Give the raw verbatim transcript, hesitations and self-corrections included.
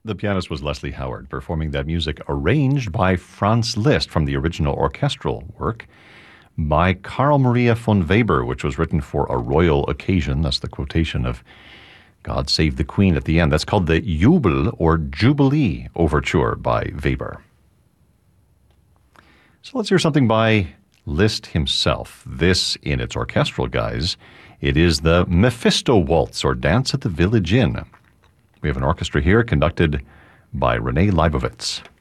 The pianist was Leslie Howard, performing that music arranged by Franz Liszt from the original orchestral work by Carl Maria von Weber, which was written for a royal occasion. That's the quotation of God Save the Queen at the end. That's called the Jubel or Jubilee Overture by Weber. So let's hear something by Liszt himself. This, in its orchestral guise, it is the Mephisto Waltz, or Dance at the Village Inn. We have an orchestra here conducted by Renee Leibovitz.